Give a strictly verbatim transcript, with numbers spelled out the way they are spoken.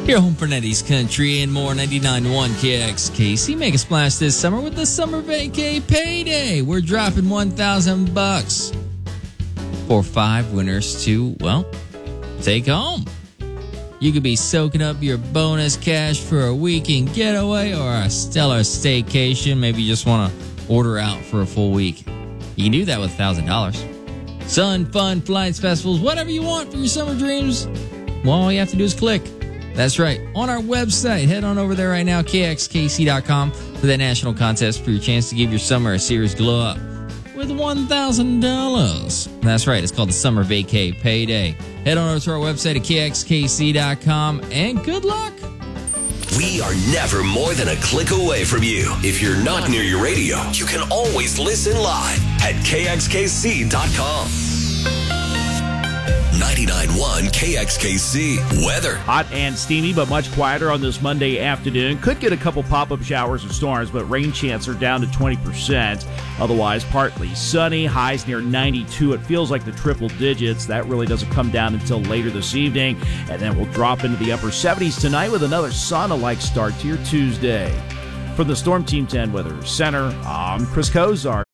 Your home for nineties country and more. ninety-nine point one K X K C. Make a splash this summer with the Summer Vacay Payday. We're dropping one thousand bucks for five winners to, well, take home. You could be soaking up your bonus cash for a weekend getaway or a stellar staycation. Maybe you just want to order out for a full week. You can do that with one thousand dollars. Sun, fun, flights, festivals, whatever you want for your summer dreams. Well, all you have to do is click. That's right. On our website, head on over there right now, K X K C dot com, for that national contest for your chance to give your summer a serious glow up with one thousand dollars. That's right. It's called the Summer Vacay Payday. Head on over to our website at K X K C dot com and good luck. We are never more than a click away from you. If you're not near your radio, you can always listen live at K X K C dot com. ninety-nine point one K X K C weather. Hot and steamy, but much quieter on this Monday afternoon. Could get a couple pop-up showers or storms, but rain chance are down to twenty percent. Otherwise, partly sunny, highs near ninety-two. It feels like the triple digits. That really doesn't come down until later this evening. And then we'll drop into the upper seventies tonight with another sauna-like start to your Tuesday. From the Storm Team ten Weather Center, I'm Chris Kozar.